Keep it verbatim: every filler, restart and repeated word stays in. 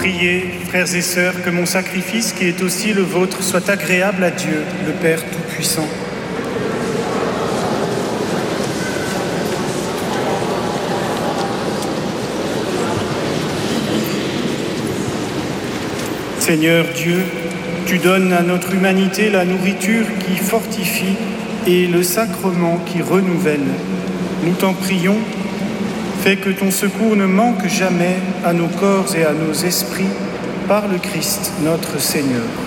Priez, frères et sœurs, que mon sacrifice, qui est aussi le vôtre, soit agréable à Dieu, le Père Tout-Puissant. Seigneur Dieu, tu donnes à notre humanité la nourriture qui fortifie et le sacrement qui renouvelle. Nous t'en prions, fais que ton secours ne manque jamais à nos corps et à nos esprits par le Christ notre Seigneur.